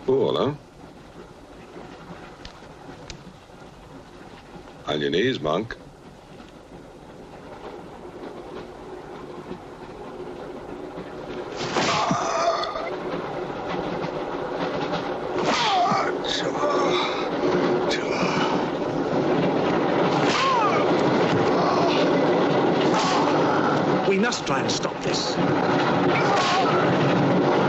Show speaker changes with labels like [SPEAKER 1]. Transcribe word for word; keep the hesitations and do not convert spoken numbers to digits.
[SPEAKER 1] Cool, huh? On your knees, monk.
[SPEAKER 2] We must try and stop this.